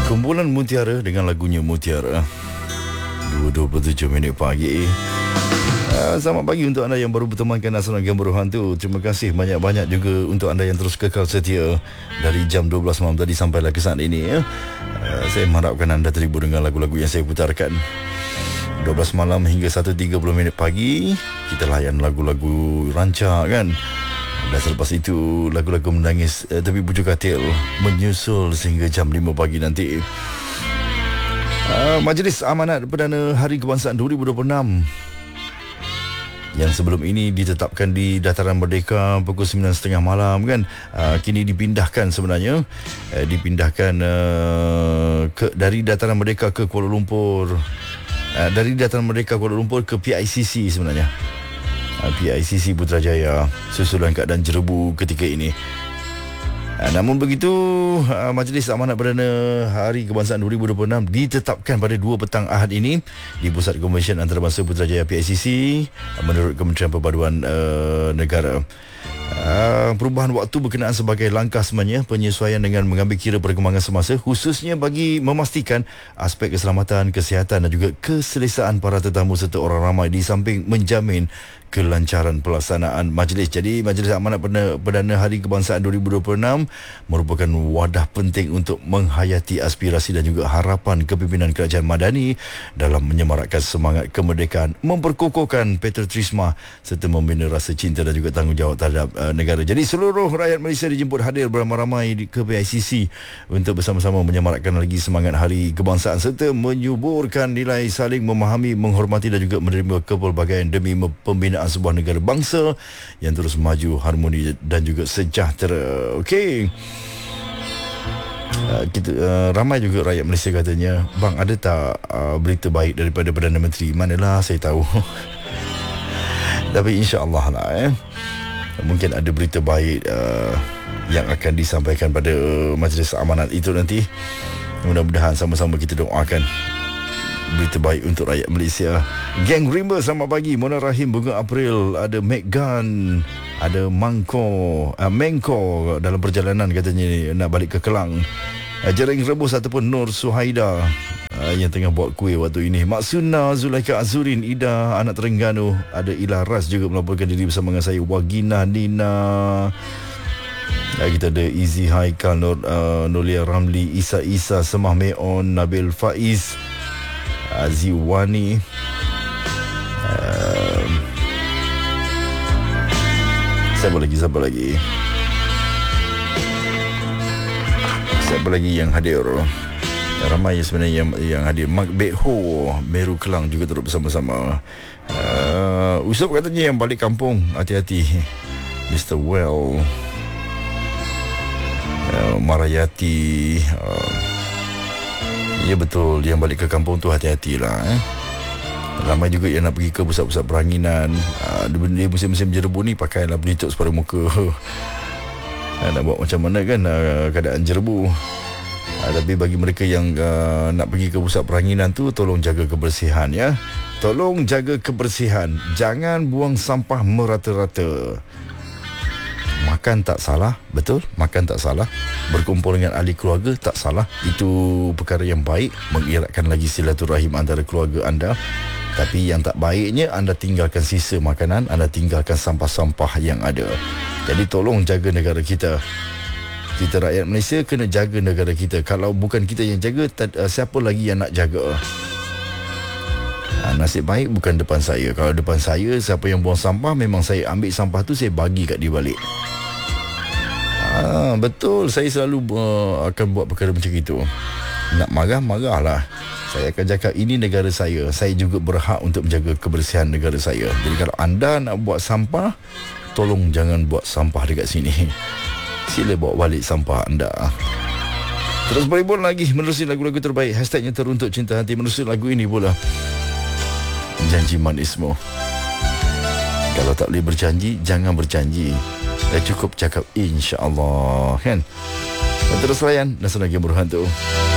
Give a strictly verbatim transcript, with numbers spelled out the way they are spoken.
Kumpulan Mutiara dengan lagunya Mutiara. dua dua puluh tujuh minit pagi. Uh, selamat pagi untuk anda yang baru bertemankan Nasional Gembor Hantu. Terima kasih banyak-banyak juga untuk anda yang terus kekal setia dari jam dua belas malam tadi sampailah ke saat ini ya. Uh, saya mengharapkan anda terhibur dengan lagu-lagu yang saya putarkan. dua belas malam hingga satu tiga puluh minit pagi kita layan lagu-lagu rancak kan. Dan selepas itu lagu-lagu menangis eh, tapi bujuk katil menyusul sehingga jam lima pagi nanti. uh, Majlis Amanat Perdana Hari Kebangsaan dua ribu dua puluh enam yang sebelum ini ditetapkan di Dataran Merdeka pukul sembilan tiga puluh malam kan, uh, kini dipindahkan sebenarnya uh, dipindahkan uh, ke, dari Dataran Merdeka ke Kuala Lumpur, uh, dari Dataran Merdeka Kuala Lumpur ke P I C C sebenarnya. P I C C Putrajaya susulan keadaan jerebu ketika ini. Namun begitu, Majlis Amanat Perdana Hari Kebangsaan dua ribu dua puluh enam ditetapkan pada dua petang Ahad ini di Pusat Konvensyen Antarabangsa Putrajaya P I C C menurut Kementerian Perpaduan uh, Negara. Uh, perubahan waktu berkenaan sebagai langkah sebenarnya penyesuaian dengan mengambil kira perkembangan semasa, khususnya bagi memastikan aspek keselamatan, kesihatan dan juga keselesaan para tetamu serta orang ramai di samping menjamin kelancaran pelaksanaan majlis. Jadi Majlis Amanat Perdana Hari Kebangsaan dua ribu dua puluh enam merupakan wadah penting untuk menghayati aspirasi dan juga harapan kepimpinan kerajaan Madani dalam menyemarakkan semangat kemerdekaan, memperkokohkan patriotisme serta membina rasa cinta dan juga tanggungjawab terhadap uh, negara. Jadi seluruh rakyat Malaysia dijemput hadir beramai-ramai di ke P I C C untuk bersama-sama menyemarakkan lagi semangat Hari Kebangsaan serta menyuburkan nilai saling memahami, menghormati dan juga menerima kepelbagaian demi pembinaan sebuah negara bangsa yang terus maju, harmoni dan juga sejahtera. Okey. Uh, kita uh, ramai juga rakyat Malaysia katanya, bang ada tak uh, berita baik daripada Perdana Menteri? Manalah saya tahu. Tapi insya-Allah lah eh. Mungkin ada berita baik uh, yang akan disampaikan pada Majlis Amanat itu nanti. Mudah-mudahan sama-sama kita doakan berita baik untuk rakyat Malaysia. Geng Rimba selamat pagi. Mona Rahim, Bunga April, ada Megan, ada Mangko, uh, Mengko dalam perjalanan katanya nak balik ke Kelang. uh, Jering Rebus ataupun Nur Suhaida uh, yang tengah buat kuih waktu ini. Maksuna, Zulaika Azurin, Ida anak Terengganu, ada Ila Ras juga melaporkan diri bersama dengan saya. Wagina Nina, uh, kita ada Izzy Haikal, Nur, uh, Nulia Ramli, Isa Isa, Semah Meon, Nabil Faiz, Aziwani, uh, siapa lagi siapa lagi siapa lagi yang hadir? Ramai sebenarnya yang, yang hadir. Mak Bekho, Meru Kelang juga turut bersama-sama. uh, Usop katanya yang balik kampung hati-hati. Mister Well, uh, Marayati, uh, ya betul, yang balik ke kampung tu hati-hatilah eh. Ramai juga yang nak pergi ke pusat-pusat peranginan. uh, Dia musim-musim jerebu ni pakailah pelitup separuh muka. uh, Nak buat macam mana kan uh, keadaan jerebu. uh, Tapi bagi mereka yang uh, nak pergi ke pusat peranginan tu, tolong jaga kebersihan ya. Tolong jaga kebersihan. Jangan buang sampah merata-rata. Makan tak salah, betul, makan tak salah. Berkumpul dengan ahli keluarga tak salah. Itu perkara yang baik, mengeratkan lagi silaturahim antara keluarga anda. Tapi yang tak baiknya, anda tinggalkan sisa makanan, anda tinggalkan sampah-sampah yang ada. Jadi tolong jaga negara kita. Kita rakyat Malaysia kena jaga negara kita. Kalau bukan kita yang jaga, siapa lagi yang nak jaga? Ha, nasib baik bukan depan saya. Kalau depan saya, siapa yang buang sampah, memang saya ambil sampah tu, saya bagi kat dia balik. Ha, betul, saya selalu uh, akan buat perkara macam itu. Nak marah, marahlah. Saya akan cakap ini negara saya. Saya juga berhak untuk menjaga kebersihan negara saya. Jadi kalau anda nak buat sampah, tolong jangan buat sampah dekat sini. Sila bawa balik sampah anda. Terus berhibur lagi menerusi lagu-lagu terbaik. Hashtagnya teruntuk cinta hati. Menerusi lagu ini pula, janji manismu. Kalau tak boleh berjanji, jangan berjanji. Dah cukup cakap insya-Allah kan. Terus layan Nasional Gembor Hantu.